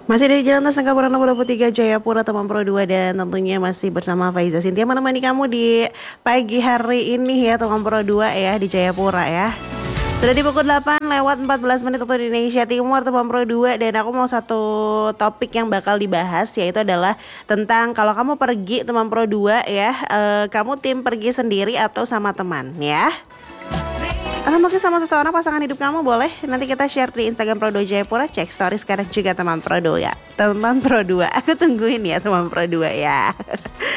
Masih dari Jalan Tol Purana 23 Jayapura teman Pro 2 dan tentunya masih bersama Faiza Sintia menemani kamu di pagi hari ini ya teman Pro 2 ya di Jayapura ya. Sudah di pukul 8 lewat 14 menit waktu di Indonesia Timur teman Pro 2 dan aku mau satu topik yang bakal dibahas yaitu adalah tentang kalau kamu pergi teman Pro 2 ya, kamu tim pergi sendiri atau sama teman ya. Atau mungkin sama seseorang pasangan hidup kamu boleh. Nanti kita share di Instagram Pro 2 Jayapura. Cek story sekarang juga teman Pro 2 ya. Teman Pro 2. Aku tungguin ya teman Pro 2 ya.